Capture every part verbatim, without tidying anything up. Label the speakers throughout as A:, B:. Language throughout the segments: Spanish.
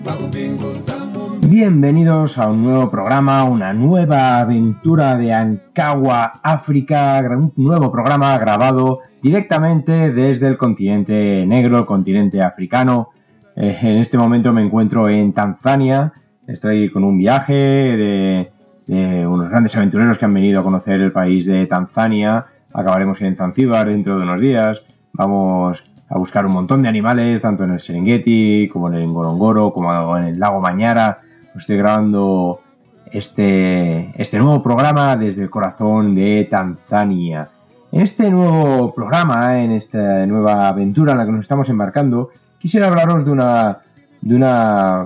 A: Bienvenidos a un nuevo programa, una nueva aventura de Ankawa, África, un nuevo programa grabado directamente desde el continente negro, el continente africano. Eh, en este momento me encuentro en Tanzania, estoy con un viaje de, de unos grandes aventureros que han venido a conocer el país de Tanzania. Acabaremos en Zanzíbar dentro de unos días, vamos a buscar un montón de animales, tanto en el Serengeti, como en el Ngorongoro, como en el lago Manyara. Estoy grabando este, este nuevo programa desde el corazón de Tanzania. En este nuevo programa, en esta nueva aventura en la que nos estamos embarcando, quisiera hablaros de una, de una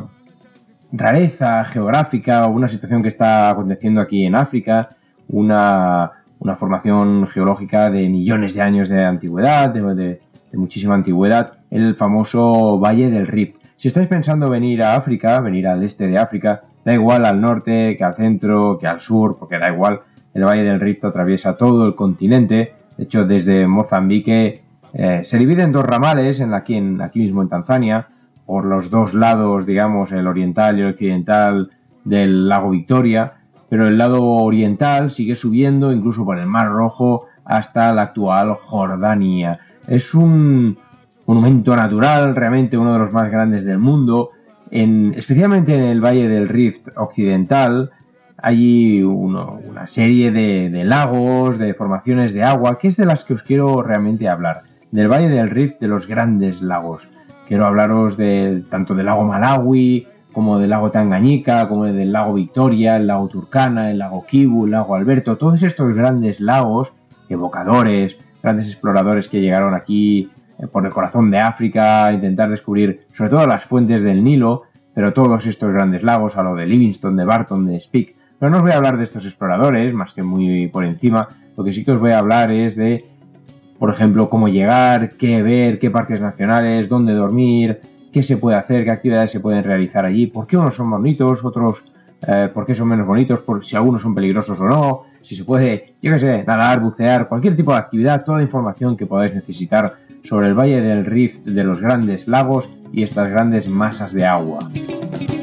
A: rareza geográfica o una situación que está aconteciendo aquí en África, una, una formación geológica de millones de años de antigüedad, de, de, de muchísima antigüedad, el famoso Valle del Rift. Si estáis pensando venir a África, venir al este de África, da igual al norte, que al centro, que al sur, porque da igual, el Valle del Rift atraviesa todo el continente. De hecho, desde Mozambique eh, se divide en dos ramales, en aquí, en, aquí mismo en Tanzania, por los dos lados, digamos, el oriental y el occidental del lago Victoria, pero el lado oriental sigue subiendo incluso por el Mar Rojo hasta la actual Jordania. Es un monumento natural, realmente uno de los más grandes del mundo. En, especialmente en el Valle del Rift occidental hay uno, una serie de, de lagos, de formaciones de agua, que es de las que os quiero realmente hablar. Del Valle del Rift, de los grandes lagos. Quiero hablaros de, tanto del lago Malawi, como del lago Tanganyika, como del lago Victoria, el lago Turkana, el lago Kivu, el lago Alberto. Todos estos grandes lagos, evocadores, grandes exploradores que llegaron aquí por el corazón de África a intentar descubrir sobre todo las fuentes del Nilo, pero todos estos grandes lagos, a lo de Livingstone, de Barton, de Speke. Pero no os voy a hablar de estos exploradores, más que muy por encima. Lo que sí que os voy a hablar es de, por ejemplo, cómo llegar, qué ver, qué parques nacionales, dónde dormir, qué se puede hacer, qué actividades se pueden realizar allí, por qué unos son bonitos, otros eh, por qué son menos bonitos, por si algunos son peligrosos o no, si se puede, yo qué sé, nadar, bucear, cualquier tipo de actividad, toda la información que podáis necesitar sobre el Valle del Rift, de los grandes lagos y estas grandes masas de agua.